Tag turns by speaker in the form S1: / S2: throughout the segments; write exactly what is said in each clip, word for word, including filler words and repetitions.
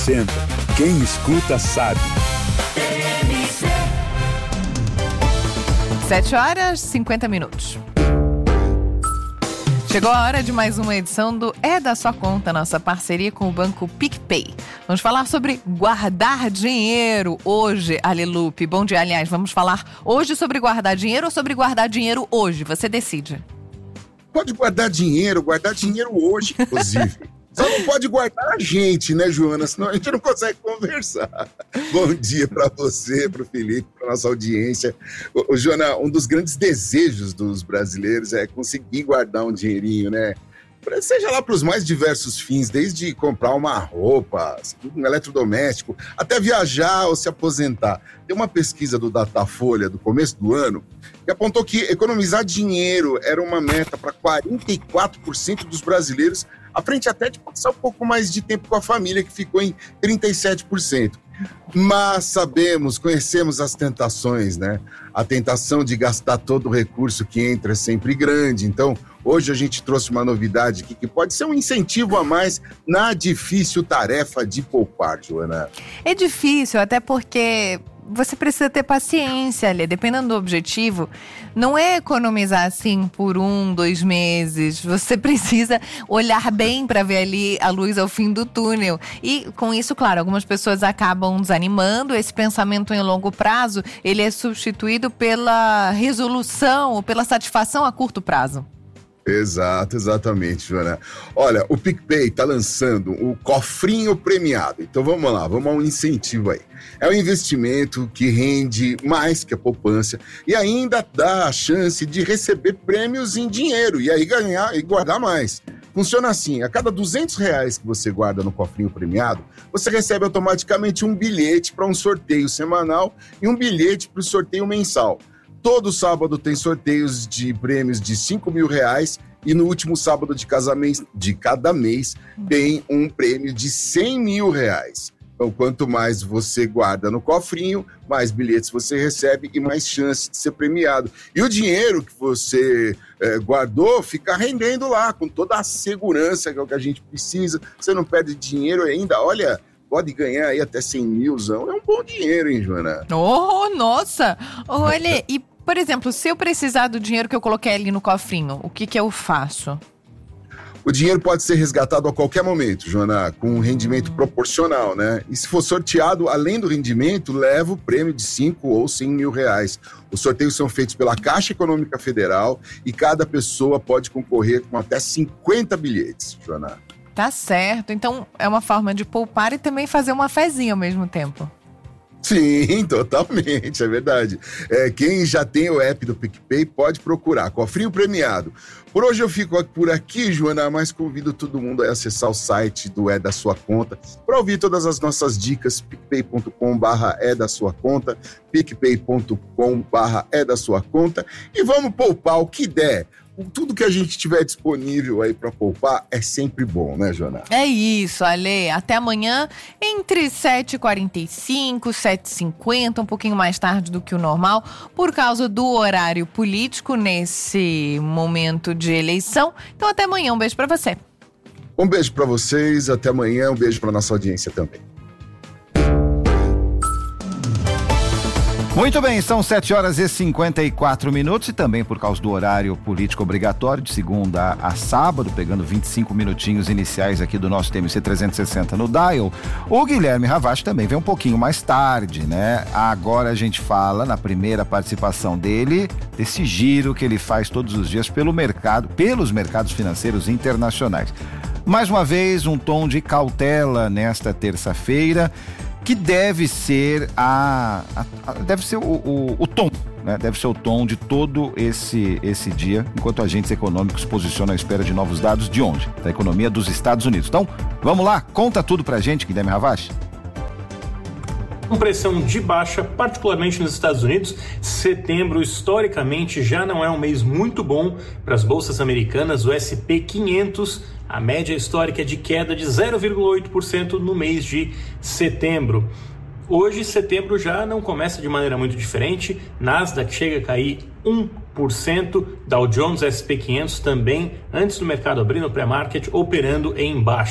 S1: Quem escuta sabe.
S2: sete horas e cinquenta minutos. Chegou a hora de mais uma edição do É da Sua Conta, nossa parceria com o Banco PicPay. Vamos falar sobre guardar dinheiro hoje, Alilupe. Bom dia, aliás, vamos falar hoje sobre guardar dinheiro ou sobre guardar dinheiro hoje? Você decide.
S3: Pode guardar dinheiro, guardar dinheiro hoje, inclusive. Só não pode guardar a gente, né, Joana? Senão a gente não consegue conversar. Bom dia para você, para o Felipe, para nossa audiência. Ô, ô, Joana, um dos grandes desejos dos brasileiros é conseguir guardar um dinheirinho, né? Seja lá para os mais diversos fins, desde comprar uma roupa, um eletrodoméstico, até viajar ou se aposentar. Tem uma pesquisa do Datafolha do começo do ano que apontou que economizar dinheiro era uma meta para quarenta e quatro por cento dos brasileiros, à frente até de passar um pouco mais de tempo com a família, que ficou em trinta e sete por cento. Mas sabemos, conhecemos as tentações, né? A tentação de gastar todo o recurso que entra é sempre grande. Então, hoje a gente trouxe uma novidade aqui que pode ser um incentivo a mais na difícil tarefa de poupar, Joana.
S2: É difícil, até porque você precisa ter paciência, ali, dependendo do objetivo. Não é economizar assim por um, dois meses. Você precisa olhar bem para ver ali a luz ao fim do túnel. E com isso, claro, algumas pessoas acabam desanimando. Esse pensamento em longo prazo, ele é substituído pela resolução ou pela satisfação a curto prazo.
S3: Exato, exatamente, Joana. Olha, o PicPay está lançando o cofrinho premiado. Então vamos lá, vamos a um incentivo aí. É um investimento que rende mais que a poupança e ainda dá a chance de receber prêmios em dinheiro e aí ganhar e guardar mais. Funciona assim, a cada duzentos reais que você guarda no cofrinho premiado, você recebe automaticamente um bilhete para um sorteio semanal e um bilhete para o sorteio mensal. Todo sábado tem sorteios de prêmios de cinco mil reais e no último sábado de, casamento, de cada mês tem um prêmio de cem mil reais. Então, quanto mais você guarda no cofrinho, mais bilhetes você recebe e mais chance de ser premiado. E o dinheiro que você é, guardou fica rendendo lá, com toda a segurança que é o que a gente precisa. Você não perde dinheiro ainda, olha... Pode ganhar aí até cem milzão. É um bom dinheiro, hein, Joana?
S2: Oh, nossa! Olha, e, por exemplo, se eu precisar do dinheiro que eu coloquei ali no cofrinho, o que que eu faço?
S3: O dinheiro pode ser resgatado a qualquer momento, Joana, com um rendimento hum. proporcional, né? E se for sorteado, além do rendimento, leva o prêmio de cinco ou cem mil reais. Os sorteios são feitos pela Caixa Econômica Federal e cada pessoa pode concorrer com até cinquenta bilhetes, Joana.
S2: Tá certo, então é uma forma de poupar e também fazer uma fezinha ao mesmo tempo.
S3: Sim, totalmente, é verdade. É, quem já tem o app do PicPay pode procurar, cofrinho premiado. Por hoje eu fico por aqui, Joana, mas convido todo mundo a acessar o site do É da Sua Conta para ouvir todas as nossas dicas, picpay ponto com barra é da sua conta, picpay ponto com barra é da sua conta e vamos poupar o que der. Tudo que a gente tiver disponível aí para poupar é sempre bom, né, Joana?
S2: É isso, Ale. Até amanhã, entre sete e quarenta e cinco, sete e cinquenta, um pouquinho mais tarde do que o normal, por causa do horário político nesse momento de eleição. Então, até amanhã. Um beijo para você.
S3: Um beijo para vocês. Até amanhã. Um beijo para nossa audiência também.
S4: Muito bem, são sete horas e cinquenta e quatro minutos e também por causa do horário político obrigatório, de segunda a sábado, pegando vinte e cinco minutinhos iniciais aqui do nosso T M C trezentos e sessenta no Dial, o Guilherme Ravache também vem um pouquinho mais tarde, né? Agora a gente fala, na primeira participação dele, desse giro que ele faz todos os dias pelo mercado, pelos mercados financeiros internacionais. Mais uma vez, um tom de cautela nesta terça-feira, que deve ser a, a, a deve ser o, o, o tom, né? Deve ser o tom de todo esse, esse dia, enquanto agentes econômicos se posicionam à espera de novos dados de onde? Da economia dos Estados Unidos. Então, vamos lá, conta tudo pra gente, Guilherme Ravache.
S5: Com pressão de baixa, particularmente nos Estados Unidos, setembro historicamente já não é um mês muito bom para as bolsas americanas. O S e P quinhentos, a média histórica é de queda de zero vírgula oito por cento no mês de setembro. Hoje, setembro já não começa de maneira muito diferente. Nasdaq chega a cair um por cento, Dow Jones S e P quinhentos também, antes do mercado abrir no pré-market, operando em baixa.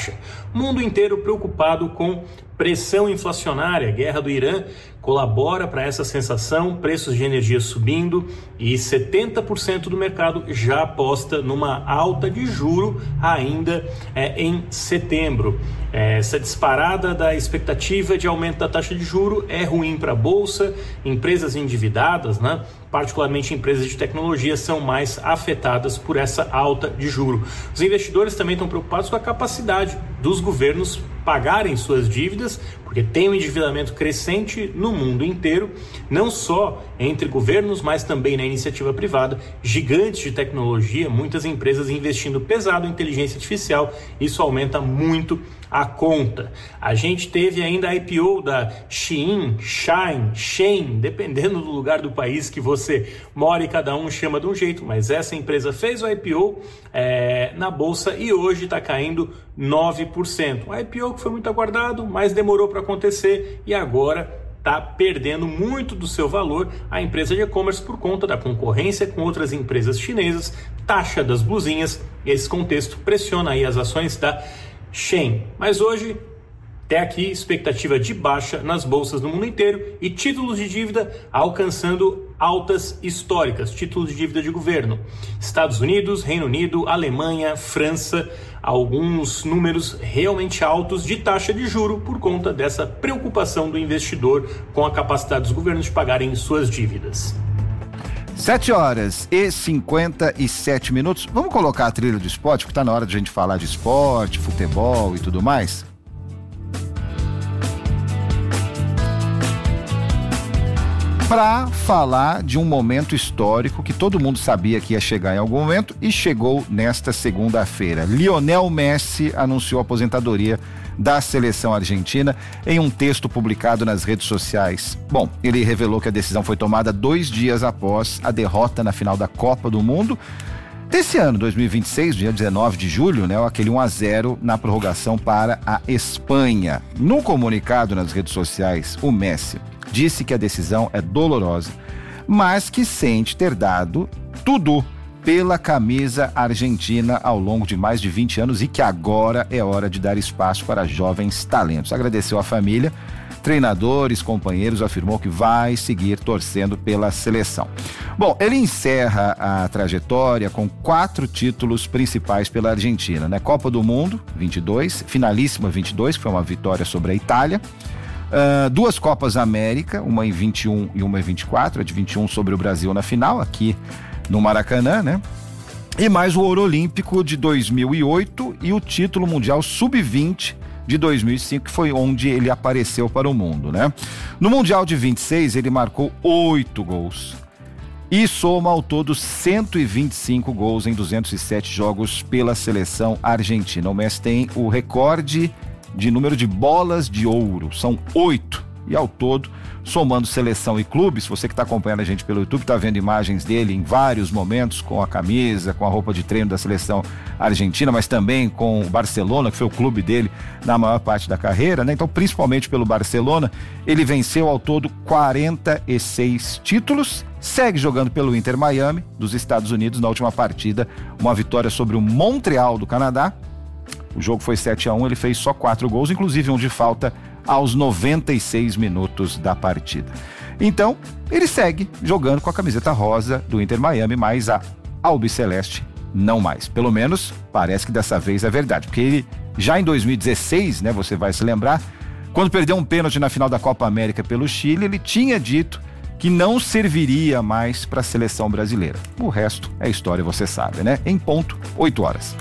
S5: Mundo inteiro preocupado com pressão inflacionária. A guerra do Irã colabora para essa sensação, preços de energia subindo e setenta por cento do mercado já aposta numa alta de juro ainda é, em setembro. É, essa disparada da expectativa de aumento da taxa de juro é ruim para a Bolsa, empresas endividadas, né? Particularmente empresas de tecnologia, são mais afetadas por essa alta de juro. Os investidores também estão preocupados com a capacidade dos governos pagarem suas dívidas, porque tem um endividamento crescente no mundo inteiro, não só entre governos, mas também na iniciativa privada, gigantes de tecnologia, muitas empresas investindo pesado em inteligência artificial, isso aumenta muito a conta. A gente teve ainda a I P O da Shein, Shine, Shein, dependendo do lugar do país que você mora e cada um chama de um jeito, mas essa empresa fez o I P O é, na Bolsa e hoje está caindo nove por cento. O I P O que foi muito aguardado, mas demorou para acontecer e agora está perdendo muito do seu valor a empresa de e-commerce por conta da concorrência com outras empresas chinesas, taxa das blusinhas. Esse contexto pressiona aí as ações da Shein. Mas hoje, até aqui, expectativa de baixa nas bolsas do mundo inteiro e títulos de dívida alcançando altas históricas, títulos de dívida de governo. Estados Unidos, Reino Unido, Alemanha, França, alguns números realmente altos de taxa de juro por conta dessa preocupação do investidor com a capacidade dos governos de pagarem suas dívidas.
S4: sete horas e cinquenta e sete minutos. Vamos colocar a trilha do esporte, porque está na hora de a gente falar de esporte, futebol e tudo mais? Para falar de um momento histórico que todo mundo sabia que ia chegar em algum momento e chegou nesta segunda-feira. Lionel Messi anunciou a aposentadoria da seleção argentina em um texto publicado nas redes sociais. Bom, ele revelou que a decisão foi tomada dois dias após a derrota na final da Copa do Mundo desse ano, dois mil e vinte e seis, dia dezenove de julho, né, aquele um a zero na prorrogação para a Espanha. No comunicado nas redes sociais, o Messi disse que a decisão é dolorosa, mas que sente ter dado tudo pela camisa argentina ao longo de mais de vinte anos e que agora é hora de dar espaço para jovens talentos. Agradeceu a família, treinadores, companheiros, afirmou que vai seguir torcendo pela seleção. Bom, ele encerra a trajetória com quatro títulos principais pela Argentina, né? Copa do Mundo, vinte e dois, finalíssima vinte e dois, que foi uma vitória sobre a Itália. Uh, duas Copas América, uma em vinte e um e uma em vinte e quatro, a de vinte e um sobre o Brasil na final, aqui no Maracanã, né? E mais o Ouro Olímpico de dois mil e oito e o título mundial sub vinte de dois mil e cinco, que foi onde ele apareceu para o mundo, né? No Mundial de vinte e seis, ele marcou oito gols e soma ao todo cento e vinte e cinco gols em duzentos e sete jogos pela seleção argentina. O Messi tem o recorde de número de bolas de ouro, são oito, e ao todo, somando seleção e clube, se você que está acompanhando a gente pelo YouTube, está vendo imagens dele em vários momentos, com a camisa, com a roupa de treino da seleção argentina, mas também com o Barcelona, que foi o clube dele na maior parte da carreira, né? Então, principalmente pelo Barcelona, ele venceu ao todo quarenta e seis títulos, segue jogando pelo Inter Miami, dos Estados Unidos, na última partida, uma vitória sobre o Montreal do Canadá. O jogo foi sete a um, ele fez só quatro gols, inclusive um de falta aos noventa e seis minutos da partida. Então, ele segue jogando com a camiseta rosa do Inter Miami, mas a albiceleste não mais. Pelo menos, parece que dessa vez é verdade, porque ele já em dois mil e dezesseis, né, você vai se lembrar, quando perdeu um pênalti na final da Copa América pelo Chile, ele tinha dito que não serviria mais para a seleção brasileira. O resto é história, você sabe, né? Em ponto, oito horas.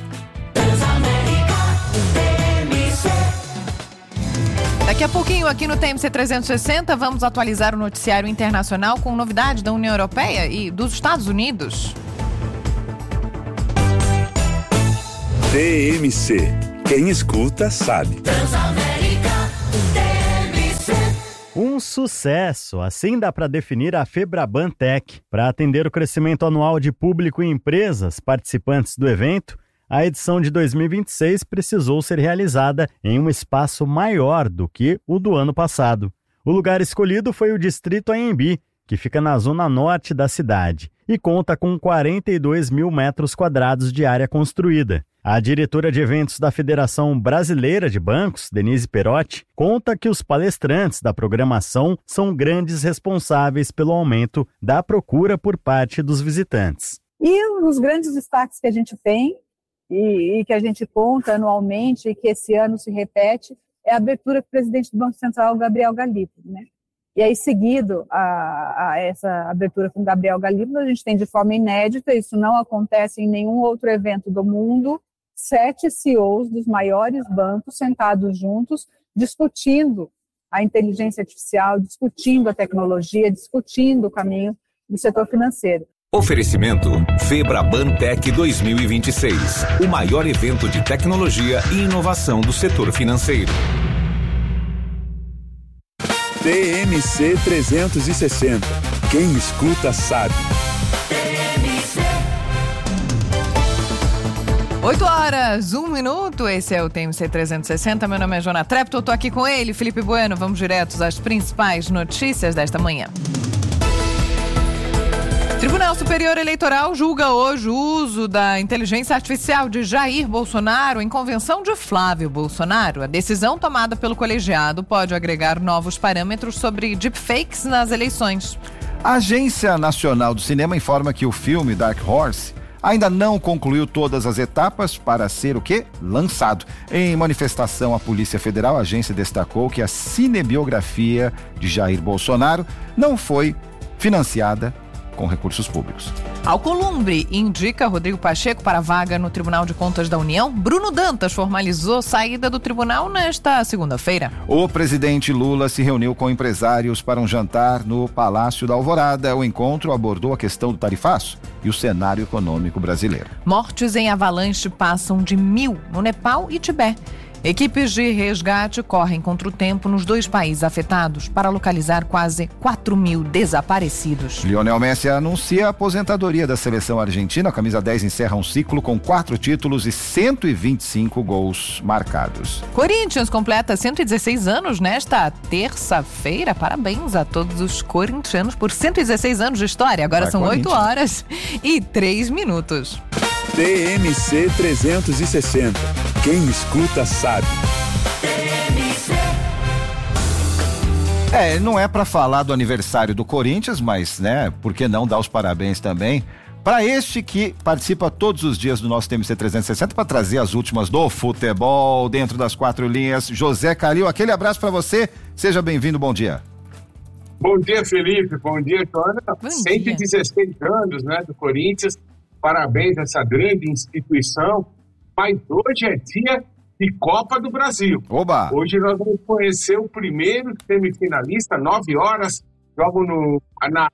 S2: Daqui a pouquinho aqui no T M C trezentos e sessenta vamos atualizar o noticiário internacional com novidade da União Europeia e dos Estados Unidos.
S1: T M C. Quem escuta sabe.
S6: Transamérica T M C.
S7: Um sucesso, assim dá para definir a Febraban Tech. Para atender o crescimento anual de público e empresas participantes do evento, a edição de dois mil e vinte e seis precisou ser realizada em um espaço maior do que o do ano passado. O lugar escolhido foi o Distrito Anhembi, que fica na zona norte da cidade, e conta com quarenta e dois mil metros quadrados de área construída. A diretora de eventos da Federação Brasileira de Bancos, Denise Perotti, conta que os palestrantes da programação são grandes responsáveis pelo aumento da procura por parte dos visitantes.
S8: E os grandes destaques que a gente tem e, e que a gente conta anualmente e que esse ano se repete é a abertura do presidente do Banco Central, Gabriel Galípolo, né? E aí, seguido a, a essa abertura com Gabriel Galípolo, a gente tem de forma inédita, isso não acontece em nenhum outro evento do mundo, sete C E Os dos maiores bancos sentados juntos, discutindo a inteligência artificial, discutindo a tecnologia, discutindo o caminho do setor financeiro.
S9: Oferecimento Febraban Tech dois mil e vinte e seis, o maior evento de tecnologia e inovação do setor financeiro.
S1: T M C trezentos e sessenta. Quem escuta sabe.
S2: oito horas, um minuto, esse é o T M C trezentos e sessenta, meu nome é Joana Trepto, eu tô aqui com ele, Felipe Bueno, vamos diretos às principais notícias desta manhã. Tribunal Superior Eleitoral julga hoje o uso da inteligência artificial de Jair Bolsonaro em convenção de Flávio Bolsonaro. A decisão tomada pelo colegiado pode agregar novos parâmetros sobre deepfakes nas eleições.
S4: A Agência Nacional do Cinema informa que o filme Dark Horse ainda não concluiu todas as etapas para ser o quê? Lançado. Em manifestação à Polícia Federal, a agência destacou que a cinebiografia de Jair Bolsonaro não foi financiada com recursos públicos.
S2: Alcolumbre indica Rodrigo Pacheco para vaga no Tribunal de Contas da União. Bruno Dantas formalizou saída do tribunal nesta segunda-feira.
S4: O presidente Lula se reuniu com empresários para um jantar no Palácio da Alvorada. O encontro abordou a questão do tarifaço e o cenário econômico brasileiro.
S2: Mortes em avalanche passam de mil no Nepal e Tibete. Equipes de resgate correm contra o tempo nos dois países afetados para localizar quase quatro mil desaparecidos.
S4: Lionel Messi anuncia a aposentadoria da seleção argentina. A camisa dez encerra um ciclo com quatro títulos e cento e vinte e cinco gols marcados.
S2: Corinthians completa cento e dezesseis anos nesta terça-feira. Parabéns a todos os corintianos por cento e dezesseis anos de história. Agora Vai são oito horas e três minutos.
S1: T M C trezentos e sessenta. Quem escuta sabe.
S4: É, não é para falar do aniversário do Corinthians, mas, né, por que não dar os parabéns também para este que participa todos os dias do nosso T M C trezentos e sessenta para trazer as últimas do futebol dentro das quatro linhas. José Calil, aquele abraço para você. Seja bem-vindo, bom dia.
S10: Bom dia, Felipe. Bom dia, Joana.
S2: Bom
S10: cento e dezesseis dia. anos, né, do Corinthians. Parabéns a essa grande instituição, mas hoje é dia de Copa do Brasil.
S4: Oba!
S10: Hoje nós vamos conhecer o primeiro semifinalista, nove horas, jogo no na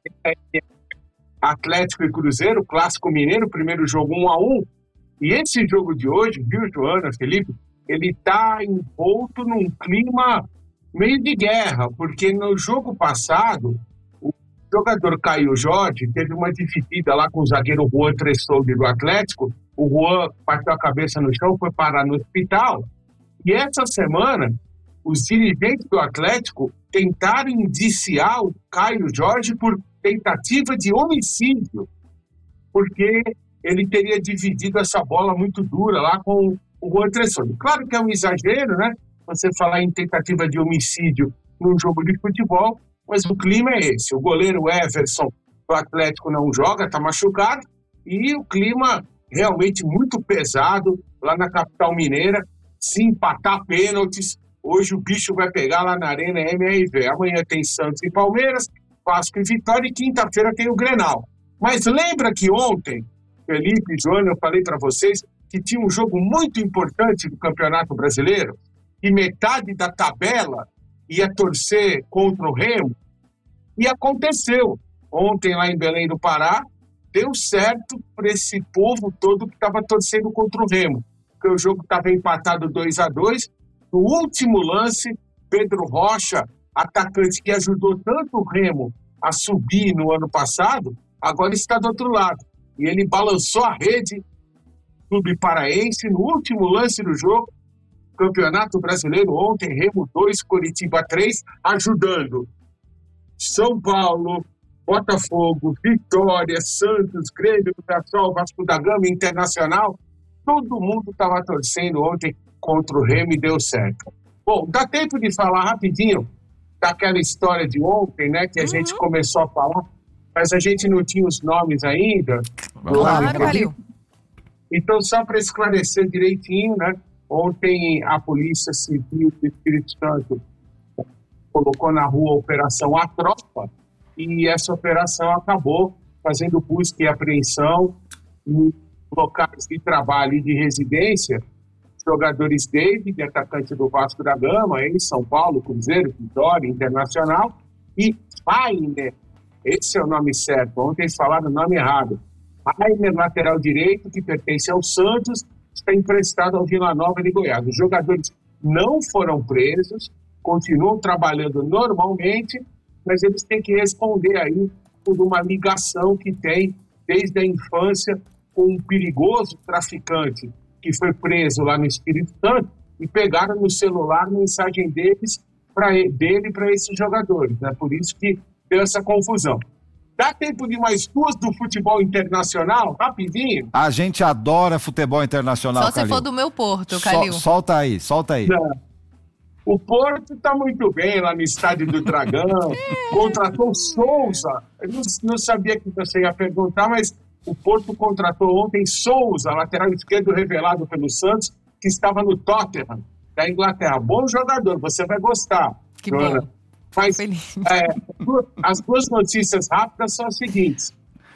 S10: Atlético e Cruzeiro, Clássico Mineiro, primeiro jogo um a um. E esse jogo de hoje, viu, Joana, Felipe, ele está envolto num clima meio de guerra, porque no jogo passado o jogador Caio Jorge teve uma dividida lá com o zagueiro Juan Tressoldi do Atlético. O Juan bateu a cabeça no chão, foi parar no hospital. E essa semana, os dirigentes do Atlético tentaram indiciar o Caio Jorge por tentativa de homicídio, porque ele teria dividido essa bola muito dura lá com o Juan Tressoldi. Claro que é um exagero, né? Você falar em tentativa de homicídio num jogo de futebol, mas o clima é esse. O goleiro Everson do Atlético não joga, está machucado, e o clima realmente muito pesado lá na capital mineira. Se empatar pênaltis, hoje o bicho vai pegar lá na Arena M R V. Amanhã tem Santos e Palmeiras, Vasco e Vitória, e quinta-feira tem o Grenal. Mas lembra que ontem, Felipe e Joana, eu falei para vocês que tinha um jogo muito importante do Campeonato Brasileiro, e metade da tabela ia torcer contra o Remo, e aconteceu. Ontem, lá em Belém do Pará, deu certo para esse povo todo que estava torcendo contra o Remo, porque o jogo estava empatado dois a dois. No último lance, Pedro Rocha, atacante que ajudou tanto o Remo a subir no ano passado, agora está do outro lado. E ele balançou a rede, Clube Paraense, no último lance do jogo. Campeonato Brasileiro ontem, Remo dois, Coritiba três, ajudando São Paulo, Botafogo, Vitória, Santos, Grêmio, Mirassol, Vasco da Gama, Internacional. todo mundo estava torcendo ontem contra o Remo e deu certo. Bom, dá tempo de falar rapidinho daquela história de ontem, né, que a uhum. gente começou a falar, mas a gente não tinha os nomes ainda.
S2: Claro, valeu.
S10: Então, só para esclarecer direitinho, né, ontem a Polícia Civil do Espírito Santo colocou na rua a Operação A Tropa, e essa operação acabou fazendo busca e apreensão em locais de trabalho e de residência, jogadores David, atacante do Vasco da Gama, em São Paulo, Cruzeiro, Vitória, Internacional, e Rainer, esse é o nome certo, ontem eles falaram o nome errado, Rainer, lateral direito, que pertence ao Santos, está emprestado ao Vila Nova de Goiás. Os jogadores não foram presos, continuam trabalhando normalmente, mas eles têm que responder aí por uma ligação que tem desde a infância com um perigoso traficante que foi preso lá no Espírito Santo e pegaram no celular mensagem deles pra, dele para esses jogadores. Né? Por isso que deu essa confusão. Dá tempo de mais duas do futebol internacional? Rapidinho.
S4: A gente adora futebol internacional,
S2: Só se
S4: Calil.
S2: for do meu Porto, Calil.
S4: Sol, solta aí, solta aí.
S10: Não. O Porto está muito bem lá no Estádio do Dragão, contratou Souza. Eu não, não sabia que você ia perguntar, mas o Porto contratou ontem Souza, lateral esquerdo revelado pelo Santos, que estava no Tottenham, da Inglaterra. Bom jogador, você vai gostar.
S2: Que Joana. Bom.
S10: Mas é, as duas notícias rápidas são as seguintes.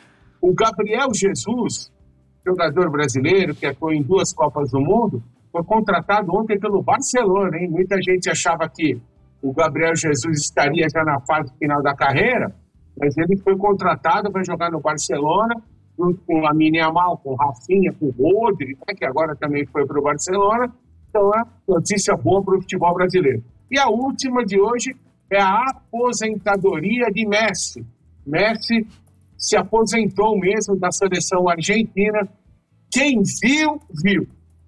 S10: O Gabriel Jesus, jogador brasileiro que atuou em duas Copas do Mundo, foi contratado ontem pelo Barcelona, hein? Muita gente achava que o Gabriel Jesus estaria já na fase final da carreira, mas ele foi contratado para jogar no Barcelona, junto com o Lamine Yamal, com o Rafinha, com o Rodri, né, que agora também foi para o Barcelona. Então é notícia boa para o futebol brasileiro. E a última de hoje é a aposentadoria de Messi. Messi se aposentou mesmo da seleção argentina. Quem viu, viu.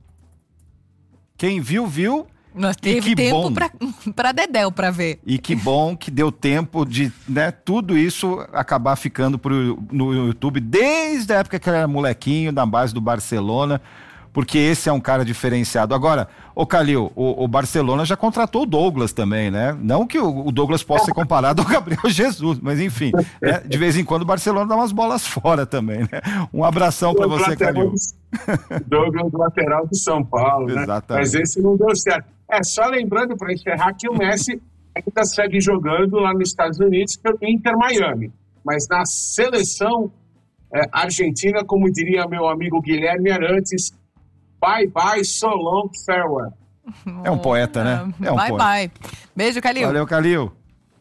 S4: Quem viu, viu.
S2: Nós teve tempo para Dedéu para ver.
S4: E que bom que deu tempo de, né, tudo isso acabar ficando pro, no YouTube desde a época que ele era molequinho, na base do Barcelona, porque esse é um cara diferenciado. Agora, ô Calil, o, o Barcelona já contratou o Douglas também, né? Não que o, o Douglas possa ser comparado ao Gabriel Jesus, mas enfim, né? De vez em quando o Barcelona dá umas bolas fora também, né? Um abração para você, Calil.
S10: Douglas, lateral do São Paulo, né?
S4: Exatamente.
S10: Mas esse não deu certo. É, só lembrando, para encerrar, que o Messi ainda segue jogando lá nos Estados Unidos pelo Inter Miami. Mas na seleção é, argentina, como diria meu amigo Guilherme Arantes, bye bye, so long, farewell.
S4: É um poeta, né? É um
S2: bye
S4: poeta.
S2: bye. Beijo, Calil.
S4: Valeu, Calil.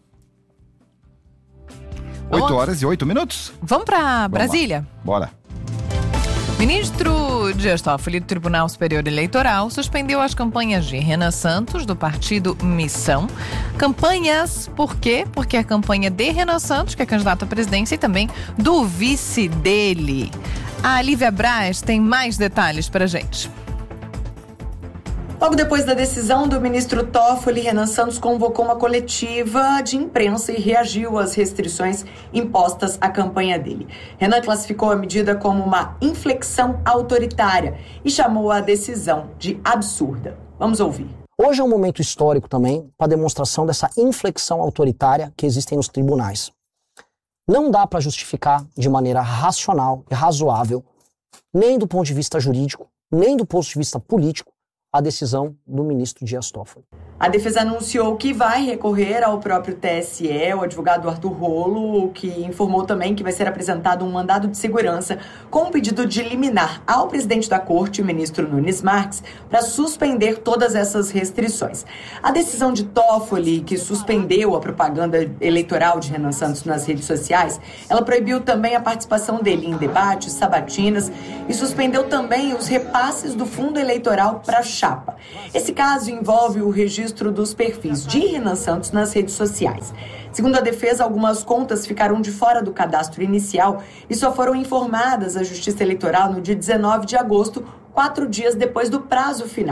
S4: Oito horas e oito minutos.
S2: Vamos para Brasília?
S4: Bora.
S2: Ministro Dias Toffoli do Tribunal Superior Eleitoral suspendeu as campanhas de Renan Santos, do partido Missão. Campanhas, por quê? Porque a campanha de Renan Santos, que é candidato à presidência, e também do vice dele. A Lívia Braz tem mais detalhes pra gente.
S11: Logo depois da decisão do ministro Toffoli, Renan Santos convocou uma coletiva de imprensa e reagiu às restrições impostas à campanha dele. Renan classificou a medida como uma inflexão autoritária e chamou a decisão de absurda. Vamos ouvir.
S12: Hoje é um momento histórico também para a demonstração dessa inflexão autoritária que existem nos tribunais. Não dá para justificar de maneira racional e razoável, nem do ponto de vista jurídico, nem do ponto de vista político, a decisão do ministro Dias Toffoli.
S11: A defesa anunciou que vai recorrer ao próprio T S E, o advogado Arthur Rolo, que informou também que vai ser apresentado um mandado de segurança com um pedido de liminar ao presidente da corte, o ministro Nunes Marques, para suspender todas essas restrições. A decisão de Toffoli, que suspendeu a propaganda eleitoral de Renan Santos nas redes sociais, ela proibiu também a participação dele em debates, sabatinas e suspendeu também os repasses do fundo eleitoral para a chapa. Esse caso envolve o registro dos perfis de Renan Santos nas redes sociais. Segundo a defesa, algumas contas ficaram de fora do cadastro inicial e só foram informadas à Justiça Eleitoral no dia dezenove de agosto, quatro dias depois do prazo final.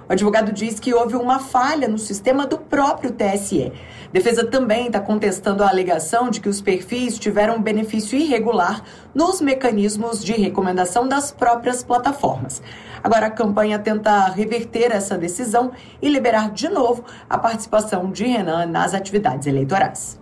S11: O advogado diz que houve uma falha no sistema do próprio T S E. A defesa também está contestando a alegação de que os perfis tiveram benefício irregular nos mecanismos de recomendação das próprias plataformas. Agora a campanha tenta reverter essa decisão e liberar de novo a participação de Renan nas atividades eleitorais.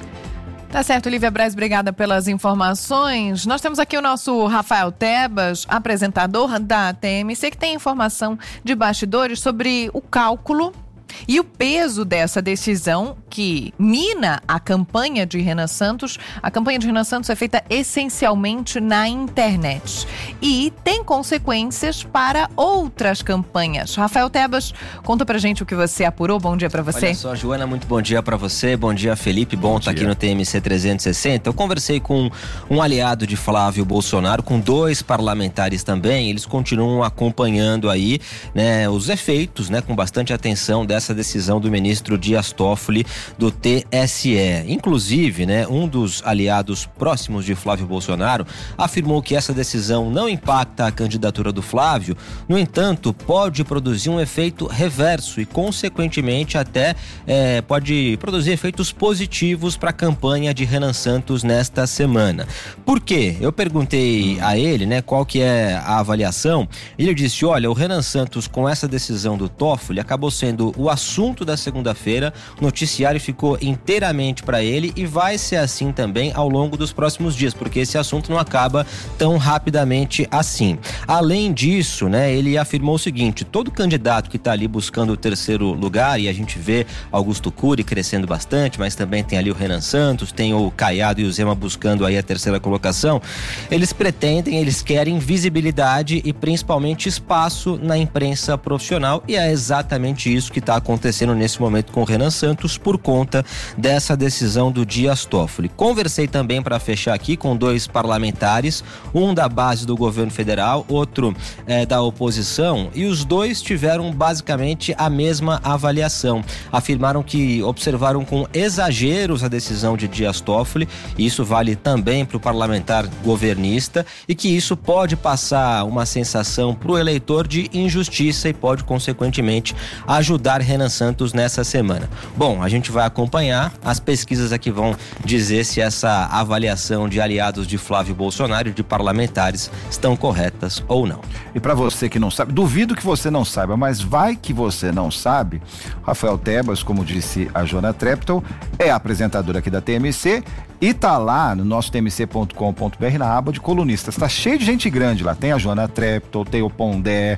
S2: Tá certo, Lívia Braz, obrigada pelas informações. Nós temos aqui o nosso Rafael Tebas, apresentador da T M C, que tem informação de bastidores sobre o cálculo e o peso dessa decisão que mina a campanha de Renan Santos. A campanha de Renan Santos é feita essencialmente na internet e tem consequências para outras campanhas. Rafael Tebas, conta pra gente o que você apurou. Bom dia pra você.
S13: Olha só, Joana, muito bom dia pra você. Bom dia, Felipe. Bom estar aqui no T M C trezentos e sessenta. Eu conversei com um aliado de Flávio Bolsonaro, com dois parlamentares também. Eles continuam acompanhando aí, né, os efeitos, né, com bastante atenção dessa decisão do ministro Dias Toffoli do T S E. Inclusive, né, um dos aliados próximos de Flávio Bolsonaro afirmou que essa decisão não impacta a candidatura do Flávio, no entanto, pode produzir um efeito reverso e, consequentemente, até é, pode produzir efeitos positivos para a campanha de Renan Santos nesta semana. Por quê? Eu perguntei a ele, né, qual que é a avaliação. Ele disse, olha, o Renan Santos, com essa decisão do Toffoli, acabou sendo o assunto da segunda-feira, o noticiário ficou inteiramente para ele e vai ser assim também ao longo dos próximos dias, porque esse assunto não acaba tão rapidamente assim. Além disso, né, ele afirmou o seguinte, todo candidato que está ali buscando o terceiro lugar, e a gente vê Augusto Cury crescendo bastante, mas também tem ali o Renan Santos, tem o Caiado e o Zema buscando aí a terceira colocação, eles pretendem, eles querem visibilidade e principalmente espaço na imprensa profissional, e é exatamente isso que está acontecendo nesse momento com o Renan Santos por conta dessa decisão do Dias Toffoli. Conversei também, para fechar aqui, com dois parlamentares, um da base do governo federal, outro é, da oposição, e os dois tiveram basicamente a mesma avaliação. Afirmaram que observaram com exageros a decisão de Dias Toffoli, e isso vale também para o parlamentar governista, e que isso pode passar uma sensação para o eleitor de injustiça e pode, consequentemente, ajudar Renan Santos nessa semana. Bom, a gente vai acompanhar, as pesquisas aqui vão dizer se essa avaliação de aliados de Flávio Bolsonaro e de parlamentares estão corretas ou não.
S4: E para você que não sabe, duvido que você não saiba, mas vai que você não sabe, Rafael Tebas, como disse a Joana Treptow, é apresentadora aqui da T M C e tá lá no nosso t m c ponto com ponto b r na aba de colunistas. Tá cheio de gente grande lá, tem a Joana Treptow, tem o Pondé,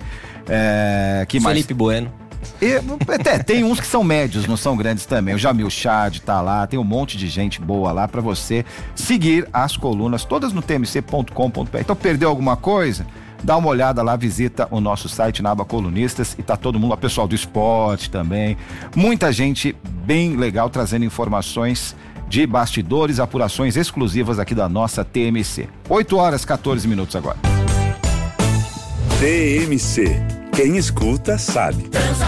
S4: é, que mais?
S13: Felipe Bueno.
S4: E, até, tem uns que são médios, não são grandes também. O Jamil Chad tá lá, tem um monte de gente boa lá para você seguir as colunas, todas no t m c ponto com ponto b r. Então, perdeu alguma coisa? Dá uma olhada lá, visita o nosso site na aba colunistas e tá todo mundo, o pessoal do esporte também. Muita gente bem legal trazendo informações de bastidores, apurações exclusivas aqui da nossa T M C. oito horas, quatorze minutos agora.
S1: T M C. Quem escuta sabe.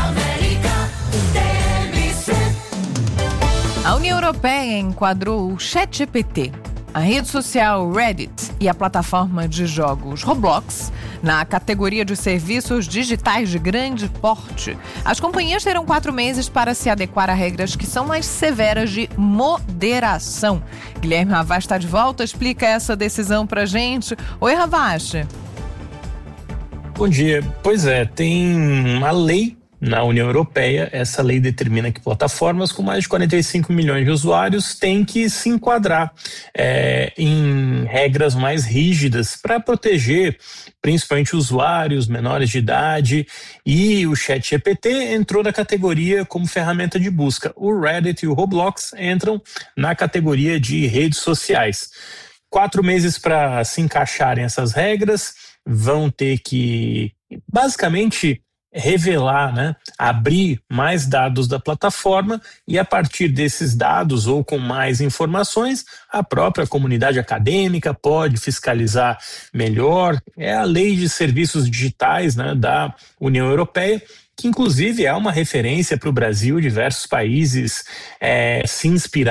S2: A União Europeia enquadrou o ChatGPT, a rede social Reddit e a plataforma de jogos Roblox na categoria de serviços digitais de grande porte. As companhias terão quatro meses para se adequar a regras que são mais severas de moderação. Guilherme Ravache está de volta, explica essa decisão pra gente. Oi, Ravache.
S5: Bom dia. Pois é, tem uma lei na União Europeia. Essa lei determina que plataformas com mais de quarenta e cinco milhões de usuários têm que se enquadrar é, em regras mais rígidas para proteger principalmente usuários menores de idade, e o ChatGPT entrou na categoria como ferramenta de busca. O Reddit e o Roblox entram na categoria de redes sociais. Quatro meses para se encaixarem essas regras, vão ter que, basicamente, revelar, né, abrir mais dados da plataforma, e a partir desses dados ou com mais informações, a própria comunidade acadêmica pode fiscalizar melhor. É a lei de serviços digitais, né, da União Europeia, que inclusive é uma referência para o Brasil. Diversos países é, se inspiraram